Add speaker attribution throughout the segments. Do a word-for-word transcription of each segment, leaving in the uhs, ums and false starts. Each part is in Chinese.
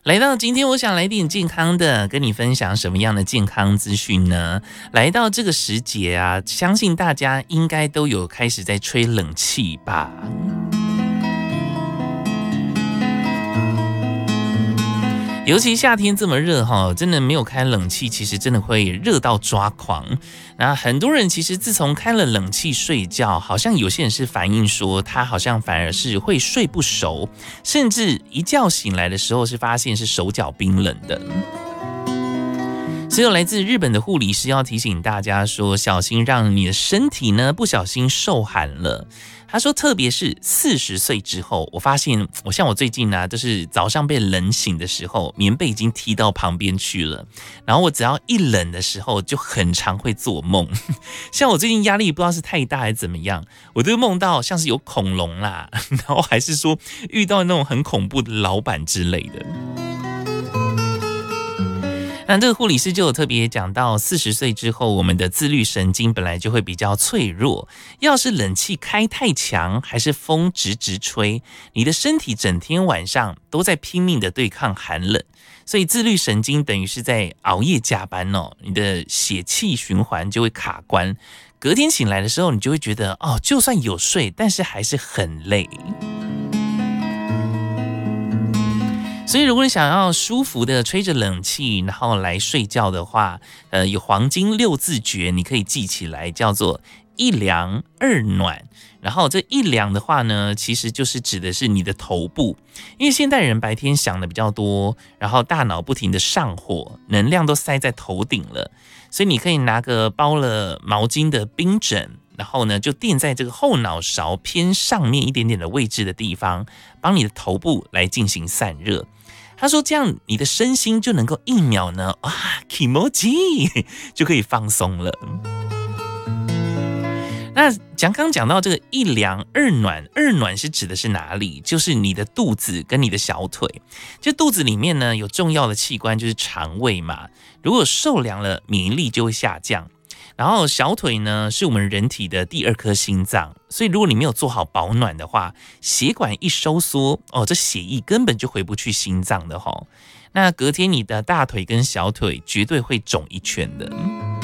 Speaker 1: 来到今天，我想来点健康的，跟你分享什么样的健康资讯呢？来到这个时节啊，相信大家应该都有开始在吹冷气吧。尤其夏天这么热哈，真的没有开冷气，其实真的会热到抓狂。那很多人其实自从开了冷气睡觉，好像有些人是反映说，他好像反而是会睡不熟，甚至一觉醒来的时候是发现是手脚冰冷的。所以有来自日本的护理师要提醒大家说，小心让你的身体呢不小心受寒了。他说，特别是四十岁之后，我发现我像我最近啊，就是早上被冷醒的时候，棉被已经踢到旁边去了。然后我只要一冷的时候，就很常会做梦。像我最近压力不知道是太大还是怎么样，我都梦到像是有恐龙啦，然后还是说遇到那种很恐怖的老板之类的。那这个护理师就有特别讲到，四十岁之后，我们的自律神经本来就会比较脆弱。要是冷气开太强，还是风直直吹，你的身体整天晚上都在拼命的对抗寒冷，所以自律神经等于是在熬夜加班哦，你的血气循环就会卡关。隔天醒来的时候，你就会觉得哦，就算有睡，但是还是很累。所以如果你想要舒服的吹着冷气然后来睡觉的话，呃，有黄金六字诀你可以记起来，叫做一凉二暖。然后这一凉的话呢，其实就是指的是你的头部，因为现代人白天想的比较多，然后大脑不停的上火，能量都塞在头顶了，所以你可以拿个包了毛巾的冰枕，然后呢就垫在这个后脑勺偏上面一点点的位置的地方，帮你的头部来进行散热。他说这样你的身心就能够一秒呢啊 kimoji 就可以放松了。那讲刚讲到这个一凉二暖，二暖是指的是哪里？就是你的肚子跟你的小腿。就肚子里面呢有重要的器官就是肠胃嘛，如果受凉了，免疫力就会下降。然后小腿呢是我们人体的第二颗心脏，所以如果你没有做好保暖的话，血管一收缩哦，这血液根本就回不去心脏的齁。那隔天你的大腿跟小腿绝对会肿一圈的。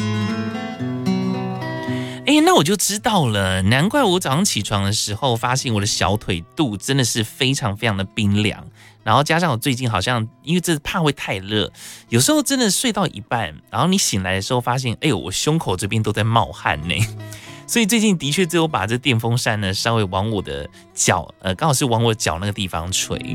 Speaker 1: 哎，那我就知道了，难怪我早上起床的时候发现我的小腿肚真的是非常非常的冰凉。然后加上我最近好像因为这怕会太热，有时候真的睡到一半，然后你醒来的时候发现，哎呦，我胸口这边都在冒汗呢。所以最近的确只有把这电风扇呢稍微往我的脚，呃，刚好是往我脚那个地方吹。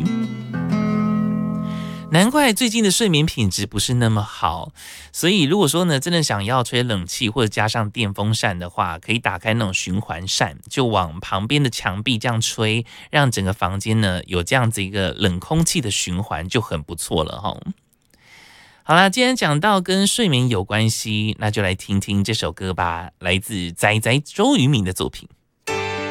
Speaker 1: 难怪最近的睡眠品质不是那么好，所以如果说呢，真的想要吹冷气或者加上电风扇的话，可以打开那种循环扇，就往旁边的墙壁这样吹，让整个房间呢有这样子一个冷空气的循环，就很不错了哈。好啦，既然讲到跟睡眠有关系，那就来听听这首歌吧，来自仔仔周渝民的作品。